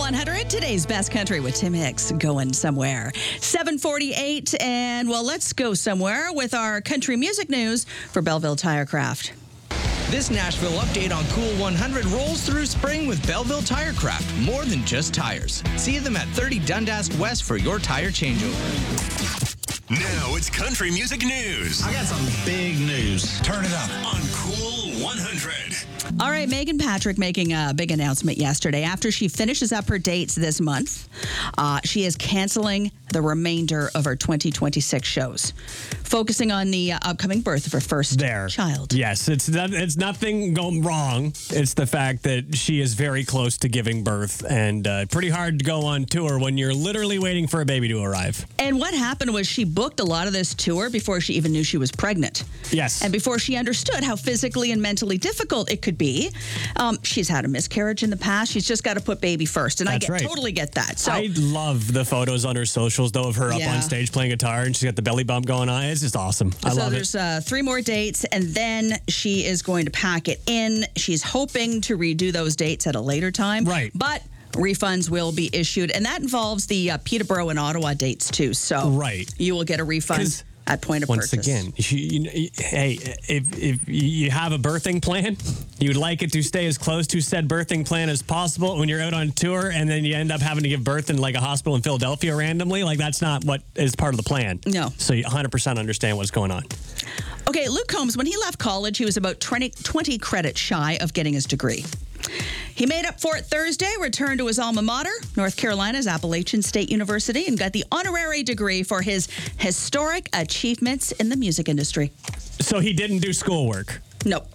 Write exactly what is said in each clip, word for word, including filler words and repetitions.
one hundred, today's best country with Tim Hicks, going somewhere. seven forty-eight, and well, let's go somewhere with our country music news for Belleville Tirecraft. This Nashville update on Cool one hundred rolls through spring with Belleville Tirecraft. More than just tires. See them at thirty Dundas West for your tire changeover. Now it's country music news. I got some big news. Turn it up on Cool one hundred. All right, Megan Patrick making a big announcement yesterday. After she finishes up her dates this month, uh, she is canceling the remainder of her twenty twenty-six shows, focusing on the uh, upcoming birth of her first there. child. Yes, it's not, it's nothing going wrong. It's the fact that she is very close to giving birth, and uh, pretty hard to go on tour when you're literally waiting for a baby to arrive. And what happened was she booked a lot of this tour before she even knew she was pregnant. Yes. And before she understood how physically and mentally difficult it could be. Um, she's had a miscarriage in the past. She's just got to put baby first. And That's I get, right. totally get that. So I love the photos on her socials, though, of her up Yeah. on stage playing guitar, and she's got the belly bump going on. It's just awesome. I so love there's it. uh, three more dates, and then she is going to pack it in. She's hoping to redo those dates at a later time. Right. But refunds will be issued, and that involves the uh, Peterborough and Ottawa dates, too. So Right. you will get a refund at point of Once purchase. again, you, you, hey, if, if you have a birthing plan, you'd like it to stay as close to said birthing plan as possible. When you're out on tour and then you end up having to give birth in like a hospital in Philadelphia randomly, like that's not what is part of the plan. No. So you one hundred percent understand what's going on. Okay, Luke Combs, when he left college, he was about twenty, twenty credits shy of getting his degree. He made up for it Thursday, returned to his alma mater, North Carolina's Appalachian State University, and got the honorary degree for his historic achievements in the music industry. So he didn't do schoolwork. Nope.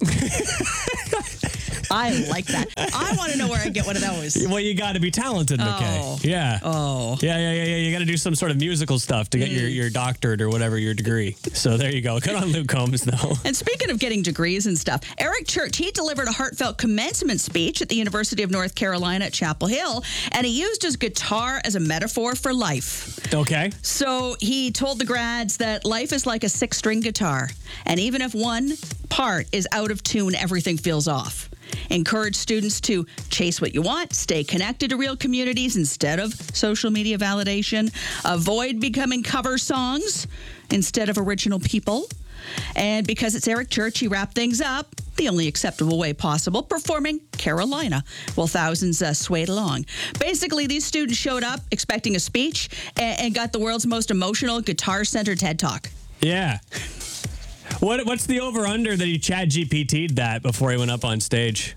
I like that. I want to know where I get one of those. Well, you got to be talented, McKay. Oh. Yeah. Oh. Yeah, yeah, yeah, yeah. You got to do some sort of musical stuff to get Mm. your, your doctorate or whatever, your degree. So there you go. Good on Luke Combs, though. And speaking of getting degrees and stuff, Eric Church, he delivered a heartfelt commencement speech at the University of North Carolina at Chapel Hill, and he used his guitar as a metaphor for life. Okay. So he told the grads that life is like a six-string guitar, and even if one part is out of tune, everything feels off. Encourage students to chase what you want, stay connected to real communities instead of social media validation, avoid becoming cover songs instead of original people. And because it's Eric Church, he wrapped things up the only acceptable way possible, performing Carolina, while thousands uh, swayed along. Basically, these students showed up expecting a speech and, and got the world's most emotional guitar-centered TED Talk. Yeah. What What's the over-under that he Chat G P T'd that before he went up on stage?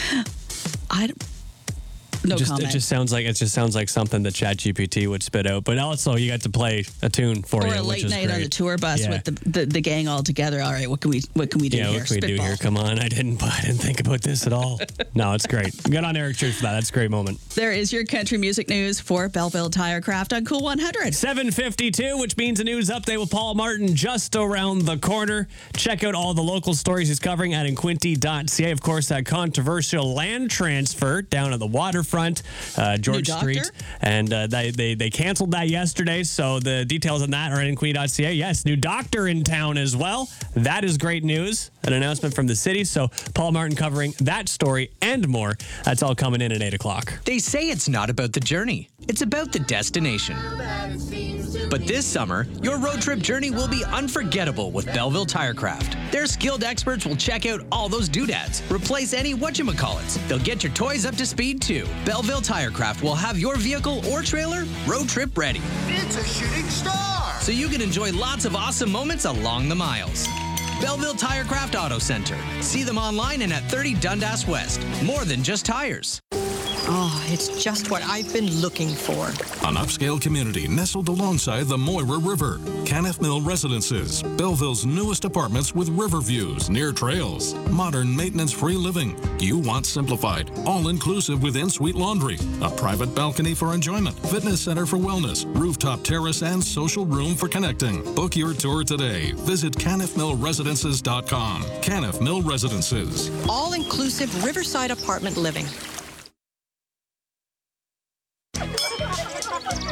I don't... No just, comment. It just sounds like it just sounds like something that Chat G P T would spit out. But also, you got to play a tune for or you, a which late is night great. on the tour bus Yeah. with the, the the gang all together. All right, what can we what can we do Yeah, here? what can we do Spitball. here? Come on, I didn't I didn't think about this at all. No, it's great. Good on Eric Church for that. That's a great moment. There is your country music news for Belleville Tirecraft on Cool one hundred. seven fifty-two, which means a news update with Paul Martin just around the corner. Check out all the local stories he's covering at inquinty dot c a. Of course, that controversial land transfer down at the waterfront, uh, George New Street. doctor? And uh, they, they, they canceled that yesterday, so the details on that are at inquinty dot c a. Yes, new doctor in town as well. That is great news. An announcement from the city. So Paul Martin covering that story and more. That's all coming in at eight o'clock. They say it's not about the journey, it's about the destination. But this summer, your road trip journey will be unforgettable with Belleville Tirecraft. Their skilled experts will check out all those doodads, replace any whatchamacallits. They'll get your toys up to speed too. Belleville Tirecraft will have your vehicle or trailer road trip ready, It's a shooting star. so you can enjoy lots of awesome moments along the miles. Belleville Tirecraft Auto Center. See them online and at thirty Dundas West. More than just tires. Oh, it's just what I've been looking for. An upscale community nestled alongside the Moira River. Caniff Mill Residences, Belleville's newest apartments with river views near trails. Modern maintenance-free living. You want simplified, all-inclusive with in-suite laundry. A private balcony for enjoyment. Fitness center for wellness. Rooftop terrace and social room for connecting. Book your tour today. Visit caniff mill residences dot com. Caniff Mill Residences. All-inclusive riverside apartment living.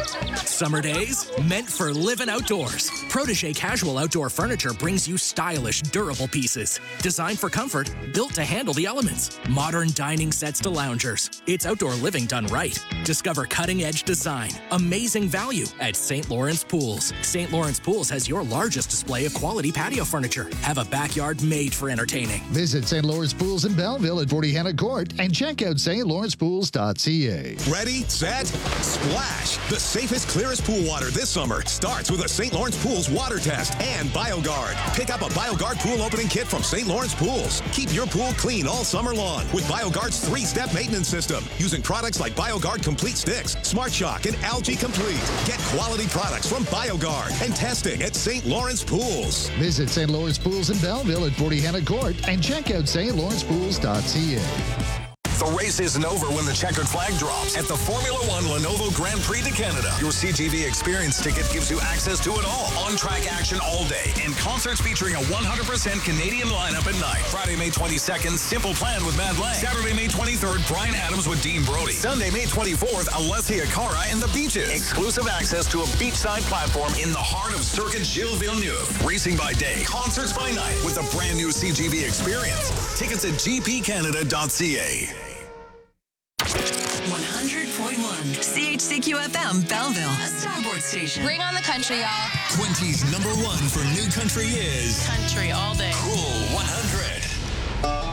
Summer days, meant for living outdoors. Protégé Casual Outdoor Furniture brings you stylish, durable pieces. Designed for comfort, built to handle the elements. Modern dining sets to loungers. It's outdoor living done right. Discover cutting-edge design, amazing value at Saint Lawrence Pools. Saint Lawrence Pools has your largest display of quality patio furniture. Have a backyard made for entertaining. Visit Saint Lawrence Pools in Belleville at forty Hannah Court and check out st lawrence pools dot c a. Ready, set, splash. The safest, clearest pool water this summer starts with a Saint Lawrence Pools water test and BioGuard. Pick up a BioGuard pool opening kit from Saint Lawrence Pools. Keep your pool clean all summer long with BioGuard's three-step maintenance system using products like BioGuard Complete Sticks, Smart Shock, and Algae Complete. Get quality products from BioGuard and testing at Saint Lawrence Pools. Visit Saint Lawrence Pools in Belleville at forty Hannah Court and check out st lawrence pools dot c a. The race isn't over when the checkered flag drops at the Formula One Lenovo Grand Prix de Canada. Your C G V Experience ticket gives you access to it all. On-track action all day and concerts featuring a one hundred percent Canadian lineup at night. Friday, May twenty-second, Simple Plan with Mad Lang. Saturday, May twenty-third, Bryan Adams with Dean Brody. Sunday, May twenty-fourth, Alessia Cara and the Beaches. Exclusive access to a beachside platform in the heart of Circuit Gilles Villeneuve. Racing by day, concerts by night with a brand new C G V Experience. Tickets at g p canada dot c a. one hundred point one C H C Q F M, Belleville, a Starboard station. Bring on the country, y'all. twenty's number one for new country is Country all day. Cool one hundred.